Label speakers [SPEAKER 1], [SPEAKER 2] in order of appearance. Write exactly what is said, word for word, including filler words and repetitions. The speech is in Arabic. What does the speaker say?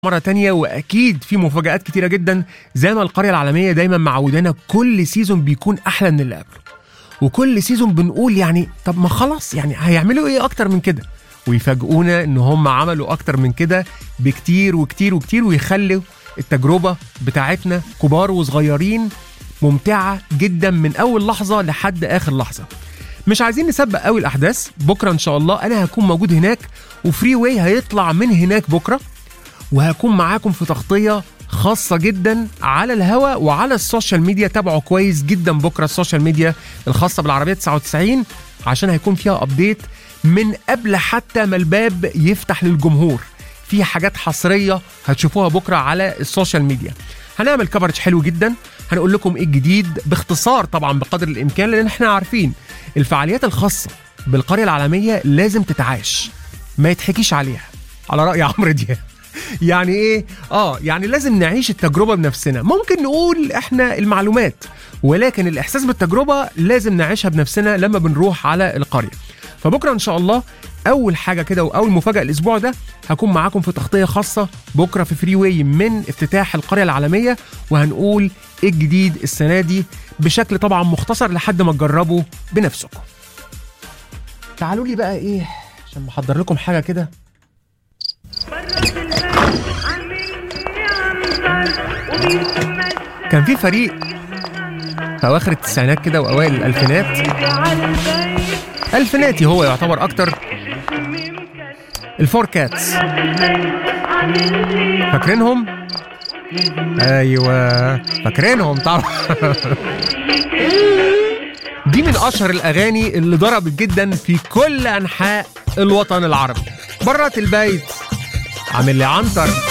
[SPEAKER 1] مرة تانية، وأكيد في مفاجآت كتيرة جدا زي ما القرية العالمية دايما معودانا. كل سيزون بيكون أحلى من اللي قبله، وكل سيزون بنقول يعني طب ما خلاص، يعني هيعملوا إيه أكتر من كده؟ ويفاجئونا إن هم عملوا أكتر من كده بكتير وكتير وكتير، ويخلوا التجربة بتاعتنا كبار وصغيرين ممتعة جدا من أول لحظة لحد آخر لحظة. مش عايزين نسبق قوي الأحداث. بكرة إن شاء الله أنا هكون موجود هناك، وفري واي هيطلع من هناك بكرة، وهكون معاكم في تغطية خاصة جدا على الهوا وعلى السوشيال ميديا. تابعوا كويس جدا بكرة السوشيال ميديا الخاصة بالعربية تسعة وتسعين، عشان هيكون فيها أبديت من قبل حتى ما الباب يفتح للجمهور. في حاجات حصرية هتشوفوها بكرة على السوشيال ميديا. هنعمل كفرج حلو جدا، هنقول لكم ايه الجديد باختصار طبعا بقدر الامكان، لان احنا عارفين الفعاليات الخاصة بالقرية العالمية لازم تتعاش، ما يتحكيش عليها، على رأي عمرو دياب. يعني ايه؟ اه يعني لازم نعيش التجربة بنفسنا. ممكن نقول احنا المعلومات، ولكن الاحساس بالتجربة لازم نعيشها بنفسنا لما بنروح على القرية. فبكرة ان شاء الله اول حاجة كده واول مفاجأة الاسبوع ده هكون معاكم في تغطية خاصة بكرة في فري واي من افتتاح القرية العالمية، وهنقول ايه الجديد السنة دي بشكل طبعا مختصر لحد ما تجربوا بنفسكم. تعالوا لي بقى ايه عشان محضر لكم حاجة كده. كان في فريق في اواخر التسعينات كده واوائل الالفينات، الفيناتي هو يعتبر اكتر، الفور كاتس، فاكرينهم؟ ايوه فاكرينهم طبعا. دي من اشهر الاغاني اللي ضربت جدا في كل انحاء الوطن العربي. برات البيت، عامل لي عنتر،